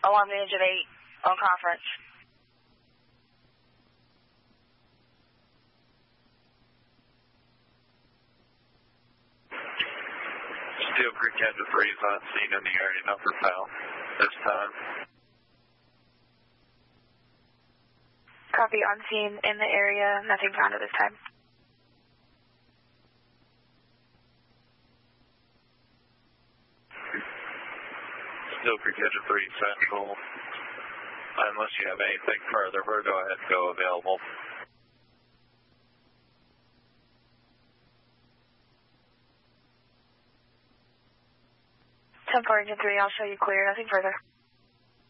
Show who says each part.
Speaker 1: along the edge of 8 on conference.
Speaker 2: Steel Creek Engine 3 is on scene in the area, no propel this time.
Speaker 1: Copy, on scene in the area, nothing found at this time.
Speaker 2: Steel Creek Engine 3 Central. Unless you have anything further, we'll go ahead and go available.
Speaker 1: Engine 3, I'll show you clear, nothing further.